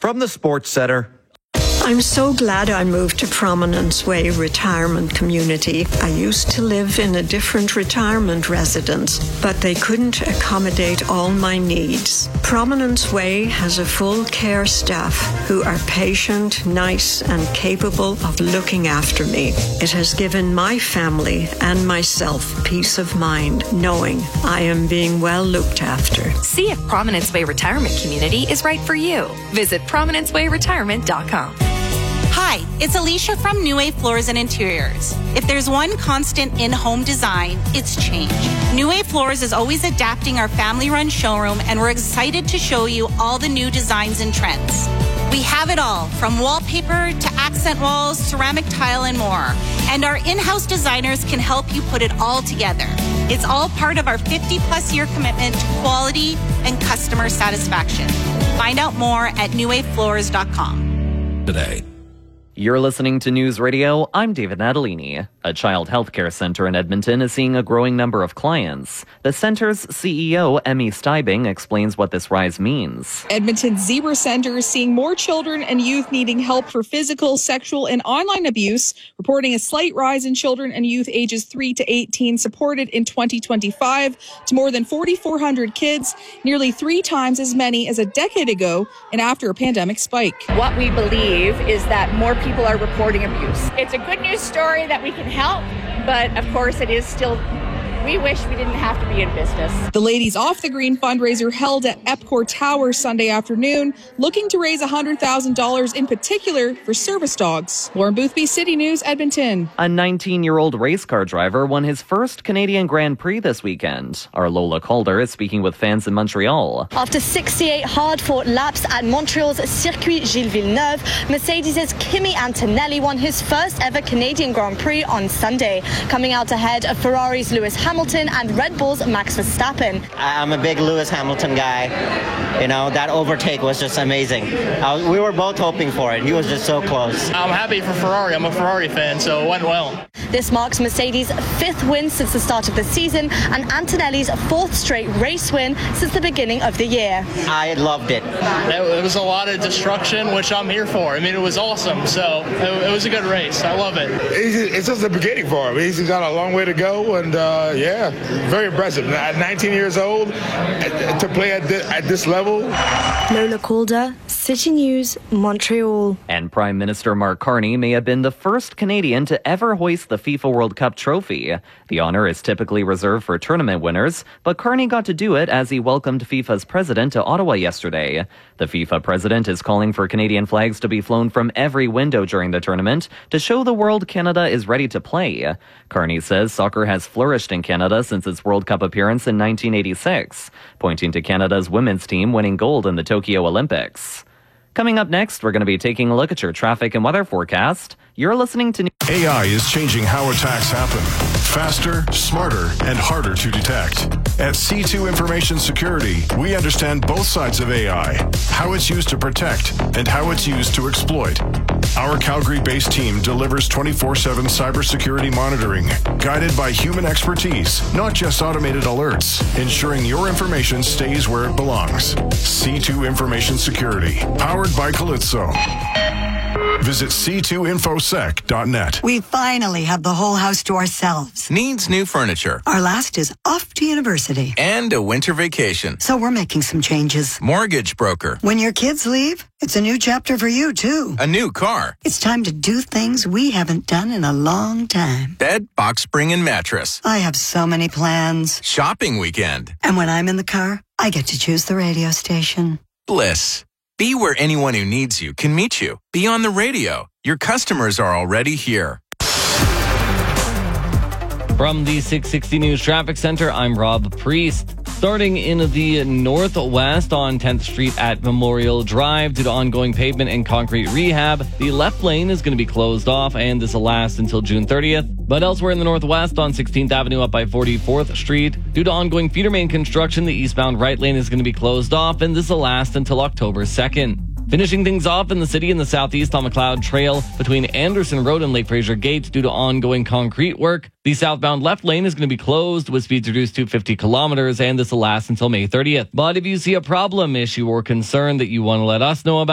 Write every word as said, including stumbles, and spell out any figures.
From the Sports Center. I'm so glad I moved to Prominence Way Retirement Community. I used to live in a different retirement residence, but they couldn't accommodate all my needs. Prominence Way has a full care staff who are patient, nice, and capable of looking after me. It has given my family and myself peace of mind, knowing I am being well looked after. See if Prominence Way Retirement Community is right for you. Visit prominence way retirement dot com. Hi, it's Alicia from New Wave Floors and Interiors. If there's one constant in-home design, it's change. New Wave Floors is always adapting our family-run showroom, and we're excited to show you all the new designs and trends. We have it all, from wallpaper to accent walls, ceramic tile, and more. And our in-house designers can help you put it all together. It's all part of our fifty-plus year commitment to quality and customer satisfaction. Find out more at new wave floors dot com. Today. You're listening to News Radio. I'm David Natalini. A child health care center in Edmonton is seeing a growing number of clients. The center's C E O, Emmy Steibing, explains what this rise means. Edmonton's Zebra Center is seeing more children and youth needing help for physical, sexual, and online abuse, reporting a slight rise in children and youth ages three to eighteen supported in twenty twenty-five to more than forty-four hundred kids, nearly three times as many as a decade ago and after a pandemic spike. What we believe is that more people are reporting abuse. It's a good news story that we can help, but of course it is still, we wish we didn't have to be in business. The Ladies Off the Green fundraiser held at Epcor Tower Sunday afternoon, looking to raise one hundred thousand dollars in particular for service dogs. Lauren Boothby, City News, Edmonton. A nineteen-year-old race car driver won his first Canadian Grand Prix this weekend. Our Lola Calder is speaking with fans in Montreal. After sixty-eight hard-fought laps at Montreal's Circuit Gilles Villeneuve, Mercedes' Kimi Antonelli won his first ever Canadian Grand Prix on Sunday, coming out ahead of Ferrari's Lewis Hamilton Hamilton and Red Bull's Max Verstappen. I'm a big Lewis Hamilton guy. You know, that overtake was just amazing. Uh, we were both hoping for it. He was just so close. I'm happy for Ferrari. I'm a Ferrari fan, so it went well. This marks Mercedes' fifth win since the start of the season and Antonelli's fourth straight race win since the beginning of the year. I loved it. It was a lot of destruction, which I'm here for. I mean, it was awesome, so it, it was a good race. I love it. It's just the beginning for him. He's got a long way to go, and uh, yeah, very impressive. At nineteen years old, to play at this, at this level. Lola Calder, City News, Montreal. And Prime Minister Mark Carney may have been the first Canadian to ever hoist the FIFA World Cup trophy. The honor is typically reserved for tournament winners, but Carney got to do it as he welcomed FIFA's president to Ottawa yesterday. The FIFA president is calling for Canadian flags to be flown from every window during the tournament to show the world Canada is ready to play. Carney says soccer has flourished in Canada since its World Cup appearance in nineteen eighty-six, pointing to Canada's women's team winning gold in the Tokyo Olympics. Coming up next, we're going to be taking a look at your traffic and weather forecast. You're listening to... A I is changing how attacks happen. Faster, smarter, and harder to detect. At C two Information Security, we understand both sides of A I, how it's used to protect, and how it's used to exploit. Our Calgary-based team delivers twenty-four seven cybersecurity monitoring, guided by human expertise, not just automated alerts, ensuring your information stays where it belongs. C two Information Security, powered by Calypso. Visit c two infosec dot net. We finally have the whole house to ourselves. Needs new furniture. Our last is off to university. And a winter vacation. So we're making some changes. Mortgage broker. When your kids leave, it's a new chapter for you, too. A new car. It's time to do things we haven't done in a long time. Bed, box spring, and mattress. I have so many plans. Shopping weekend. And when I'm in the car, I get to choose the radio station. Bliss. Be where anyone who needs you can meet you. Be on the radio. Your customers are already here. From the six sixty News Traffic Center, I'm Rob Priest. Starting in the northwest on tenth Street at Memorial Drive due to ongoing pavement and concrete rehab, the left lane is going to be closed off, and this will last until June thirtieth. But elsewhere in the northwest on sixteenth Avenue up by forty-fourth Street, due to ongoing feeder main construction, the eastbound right lane is going to be closed off, and this will last until October second. Finishing things off in the city in the southeast on McLeod Trail between Anderson Road and Lake Fraser Gate due to ongoing concrete work. The southbound left lane is going to be closed with speeds reduced to fifty kilometers, and this will last until May thirtieth. But if you see a problem, issue, or concern that you want to let us know about,